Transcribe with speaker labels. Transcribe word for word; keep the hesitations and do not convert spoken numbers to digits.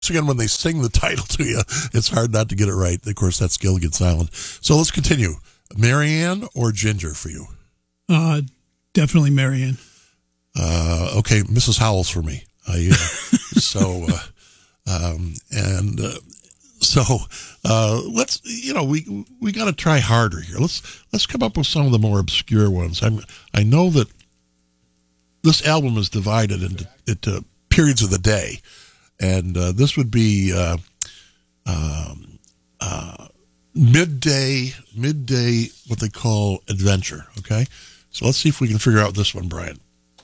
Speaker 1: again, when they sing the title to you, it's hard not to get it right. Of course, that's Gilligan's Island. So let's continue. Marianne or Ginger for you?
Speaker 2: Uh, definitely Marianne.
Speaker 1: Uh, okay, Missus Howells for me. I, uh, so, uh, um, and uh, so uh, let's, you know, we we got to try harder here. Let's let's come up with some of the more obscure ones. I'm I know that this album is divided into, into periods of the day. And uh, this would be uh, um, uh, midday, midday, what they call adventure. Okay, so let's see if we can figure out this one, Brian.